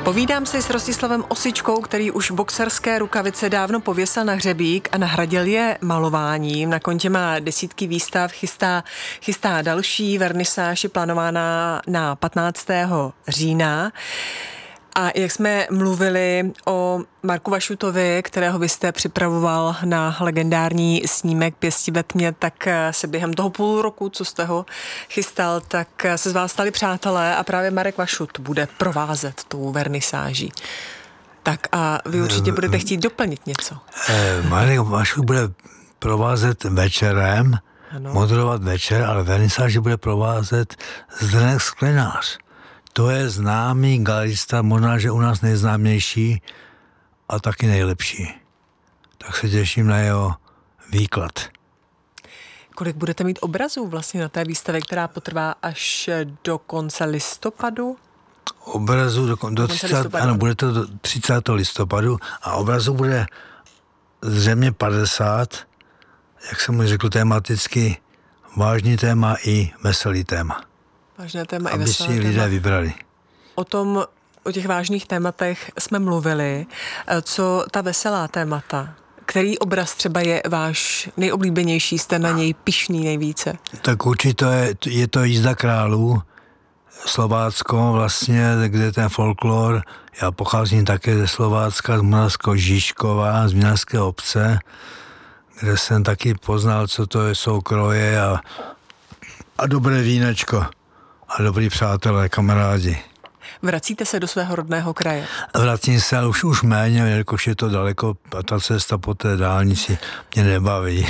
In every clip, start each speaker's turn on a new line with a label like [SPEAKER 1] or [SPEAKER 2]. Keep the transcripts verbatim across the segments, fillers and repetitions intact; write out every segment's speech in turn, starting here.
[SPEAKER 1] Povídám si s Rostislavem Osičkou, který už boxerské rukavice dávno pověsil na hřebík a nahradil je malováním. Na kontě má desítky výstav, chystá, chystá další, vernisáž je plánována na patnáctého října. A jak jsme mluvili o Marku Vašutovi, kterého vy jste připravoval na legendární snímek Pěsti ve tmě, tak se během toho půl roku, co jste ho chystal, tak se z vás stali přátelé a právě Marek Vašut bude provázet tou vernisáží. Tak a vy určitě budete chtít doplnit něco.
[SPEAKER 2] Marek Vašut bude provázet večerem, ano. Moderovat večer, ale vernisáži bude provázet Zdeněk Sklenář. To je známý galerista, možná, že u nás nejznámější a taky nejlepší. Tak se těším na jeho výklad.
[SPEAKER 1] Kolik budete mít obrazů vlastně na té výstavě, která potrvá až do konce listopadu?
[SPEAKER 2] Obrazů do, do, do třicátého Ano, bude to do třicátého listopadu a obrazů bude zřejmě padesát, jak jsem mu řekl, tematicky vážný téma i veselý téma.
[SPEAKER 1] Vážné téma
[SPEAKER 2] aby
[SPEAKER 1] i veselé
[SPEAKER 2] si lidé
[SPEAKER 1] téma.
[SPEAKER 2] vybrali.
[SPEAKER 1] O tom, o těch vážných tématech jsme mluvili. Co ta veselá témata? Který obraz třeba je váš nejoblíbenější, jste na něj pyšný nejvíce? Tak
[SPEAKER 2] určitě je, je to Jízda králů, Slovácko vlastně, kde ten folklor, já pocházím také ze Slovácka, z Moravsko-Žižkova, z Vinařské obce, kde jsem taky poznal, co to jsou kroje a, a dobré vínečko. A dobrý přátelé, kamarádi.
[SPEAKER 1] Vracíte se do svého rodného kraje?
[SPEAKER 2] Vracím se, ale už, už méně, jelikož je to daleko a ta cesta po té dálnici mě nebaví.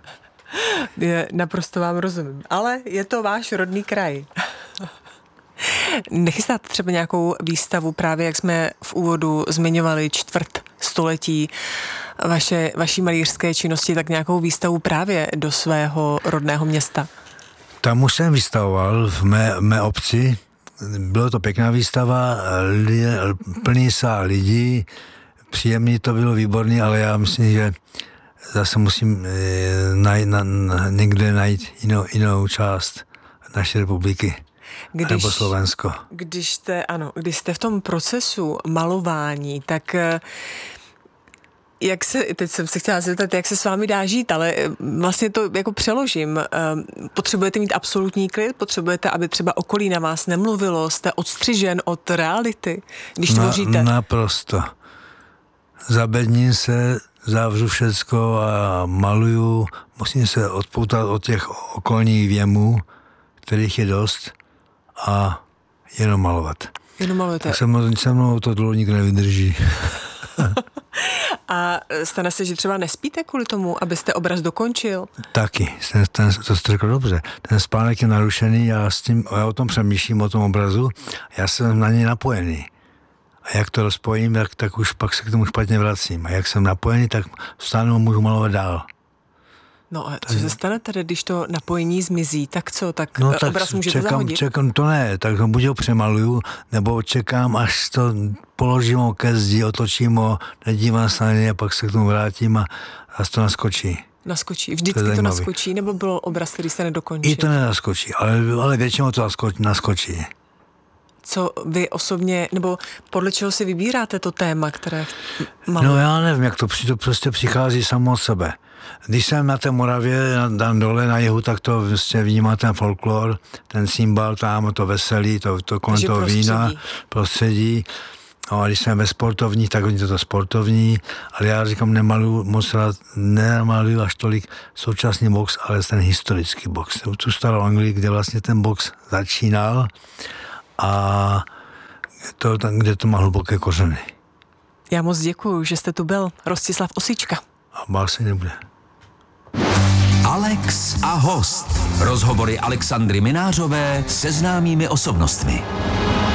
[SPEAKER 1] Je, naprosto vám rozumím, ale je to váš rodný kraj. Nechystáte třeba nějakou výstavu, právě jak jsme v úvodu zmiňovali čtvrt století vaše, vaší malířské činnosti, tak nějakou výstavu právě do svého rodného města?
[SPEAKER 2] Tam už jsem vystavoval v mé, mé obci. Bylo to pěkná výstava, li, plný sál lidí, příjemný to bylo, výborný, ale já myslím, že zase musím e, najít, na, na, někde najít jinou, jinou část naší republiky. Když, nebo Slovensko.
[SPEAKER 1] Když jste, ano, když jste v tom procesu malování, tak jak se, teď jsem se chtěla zeptat, jak se s vámi dá žít, ale vlastně to jako přeložím. Potřebujete mít absolutní klid? Potřebujete, aby třeba okolí na vás nemluvilo? Jste odstřižen od reality, když
[SPEAKER 2] na,
[SPEAKER 1] tvoříte?
[SPEAKER 2] Naprosto. Zabedním se, zavřu všecko a maluju. Musím se odpoutat od těch okolních věmů, kterých je dost, a jenom malovat.
[SPEAKER 1] Jenom malujete.
[SPEAKER 2] Tak se mnou, se mnou to dlouho nikdo nevydrží.
[SPEAKER 1] A stane se, že třeba nespíte kvůli tomu, abyste obraz dokončil?
[SPEAKER 2] Taky, ten, ten, to jste řekl dobře. Ten spánek je narušený, já, s tím, já o tom přemýšlím, o tom obrazu, já jsem na něj napojený. A jak to rozpojím, tak, tak už pak se k tomu špatně vracím. A jak jsem napojený, tak vstánu a můžu malovat dál.
[SPEAKER 1] No a co se stane tady, když to napojení zmizí? Tak co, tak
[SPEAKER 2] no, tak
[SPEAKER 1] obraz můžete
[SPEAKER 2] čekám,
[SPEAKER 1] zahodit?
[SPEAKER 2] Čekám, to ne, tak to buď ho přemaluju, nebo čekám, až to položím ho ke zdi, otočím ho, nedívám se na něj a pak se k tomu vrátím a zase to naskočí.
[SPEAKER 1] Naskočí. Vždycky to, to naskočí, nebo byl obraz, který jste nedokončil?
[SPEAKER 2] I to nenaskočí, ale, ale většinou to naskočí.
[SPEAKER 1] Co vy osobně, nebo podle čeho si vybíráte to téma, které malujete?
[SPEAKER 2] No já nevím, jak to, to prostě přichází samo od sebe. Když jsem na té Moravě, tam dole na jihu, tak to vlastně vnímá ten folklor, ten cymbal tam, to veselí, to, to kolem toho vína, prostředí. No a když jsem ve sportovní, tak oni to, to sportovní, ale já říkám, nemaluju moc rád, nemaluju až tolik současný box, ale ten historický box. Tu starou Anglii, kde vlastně ten box začínal a to tam, kde to má hluboké kořeny.
[SPEAKER 1] Já moc děkuju, že jste tu byl, Rostislav Osička.
[SPEAKER 2] A bál se nebude.
[SPEAKER 3] Alex a host. Rozhovory Alexandry Minářové se známými osobnostmi.